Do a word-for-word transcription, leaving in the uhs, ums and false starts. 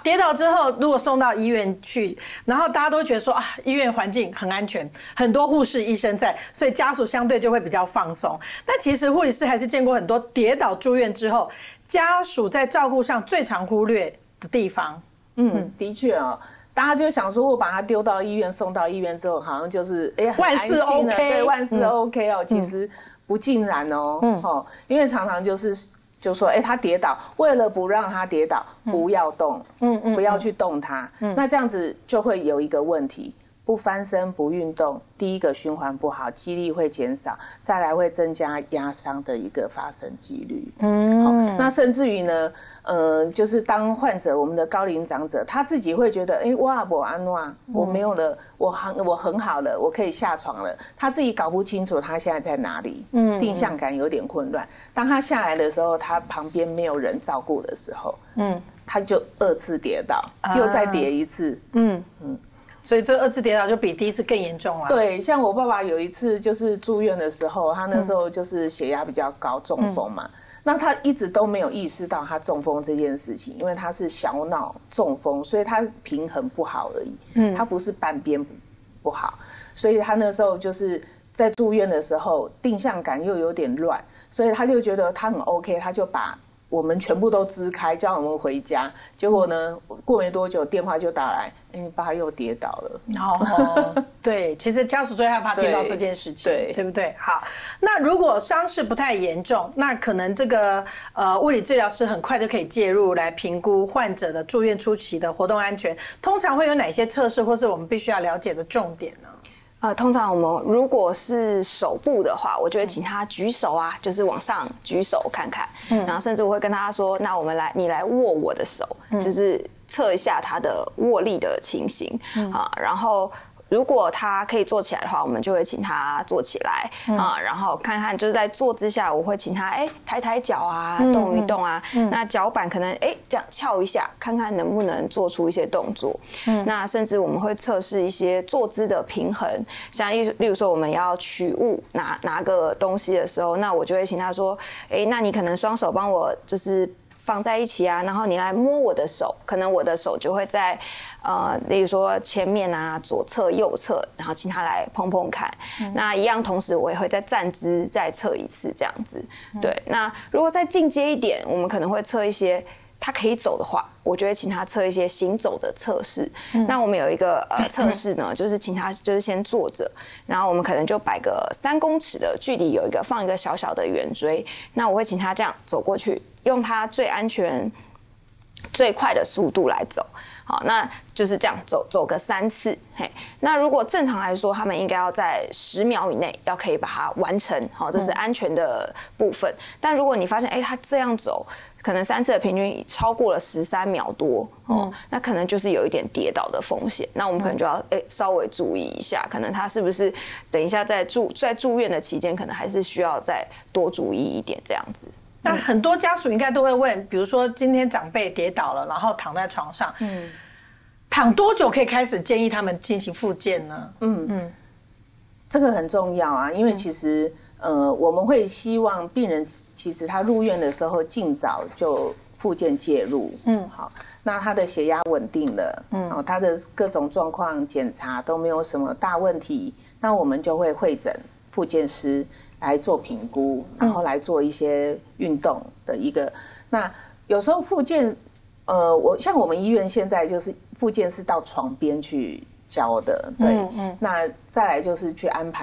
跌倒之后，如果送到医院去，然后大家都觉得说啊，医院环境很安全，很多护士医生在，所以家属相对就会比较放松。但其实护理师还是见过很多跌倒住院之后，家属在照顾上最常忽略的地方。 嗯，的确哦。大家就想说，我把他丢到医院，送到医院之后，好像就是哎， 万事 OK， 对，万事 OK 哦。其实不尽然哦，嗯，哦，因为常常就是就说，哎，他跌倒，为了不让他跌倒，不要动，嗯嗯，不要去动他，那这样子就会有一个问题。不翻身不运动，第一个循环不好，肌力会减少，再来会增加压伤的一个发生几率。嗯，好，那甚至于呢，呃，就是当患者我们的高龄长者，他自己会觉得，哎，哇，我安诺，我没有了，我很我很好了，我可以下床了，他自己搞不清楚他现在在哪里，嗯，定向感有点混乱。当他下来的时候，他旁边没有人照顾的时候，嗯，他就二次跌倒，又再跌一次，嗯嗯。 所以这二次跌倒就比第一次更严重了。 对，像我爸爸有一次就是住院的时候，他那时候就是血压比较高，中风嘛。嗯、那他一直都没有意识到他中风这件事情，因为他是小脑中风，所以他平衡不好而已。嗯，他不是半边不好，所以他那时候就是在住院的时候，定向感又有点乱，所以他就觉得他很 OK， 他就把我们全部都支开，叫我们回家。结果呢，过没多久电话就打来，哎，你爸又跌倒了。 哦，对，其实家属最害怕听到这件事情，对，对不对？好，那如果伤势不太严重，那可能这个呃物理治疗师很快就可以介入来评估患者的住院初期的活动安全。通常会有哪些测试，或是我们必须要了解的重点呢？ 呃，通常我们如果是手部的话，我就会请他举手啊，就是往上举手看看，嗯、然后甚至我会跟他说，那我们来，你来握我的手，嗯、就是测一下他的握力的情形、嗯、啊，然后。如果他可以坐起来的话，我们就会请他坐起来、嗯、啊，然后看看就是在坐姿下，我会请他哎抬抬脚啊，嗯、动一动啊，嗯、那脚板可能哎这样翘一下，看看能不能做出一些动作。嗯、那甚至我们会测试一些坐姿的平衡，像例例如说我们要取物拿拿个东西的时候，那我就会请他说，哎，那你可能双手帮我就是放在一起啊，然后你来摸我的手，可能我的手就会在呃，例如说前面啊、左侧、右侧，然后请他来碰碰看。嗯、那一样，同时我也会在站姿再测一次这样子。嗯、对，那如果再进阶一点，我们可能会测一些。他可以走的话，我就会请他测一些行走的测试。嗯、那我们有一个呃测试呢，就是请他就是先坐着，然后我们可能就摆个三公尺的距离，有一个放一个小小的圆锥。那我会请他这样走过去，用他最安全、最快的速度来走。好，那就是这样走走个三次。嘿，那如果正常来说，他们应该要在十秒以内要可以把它完成。好，这是安全的部分。嗯、但如果你发现，哎，他这样走。可能三次的平均超过了十三秒多哦，嗯、那可能就是有一点跌倒的风险。那我们可能就要哎、欸、稍微注意一下，可能他是不是等一下在住在住院的期间，可能还是需要再多注意一点这样子。 那很多家属应该都会问，比如说今天长辈跌倒了，然后躺在床上，嗯，躺多久可以开始建议他们进行复健呢？嗯嗯， 这个很重要啊，因为其实。呃，我们会希望病人其实他入院的时候尽早就复健介入，嗯，好，那他的血压稳定了，嗯，哦，他的各种状况检查都没有什么大问题，那我们就会会诊复健师来做评估，然后来做一些运动的一个。那有时候复健，呃，我像我们医院现在就是复健是到床边去教的，对，嗯嗯，那再来就是去安排。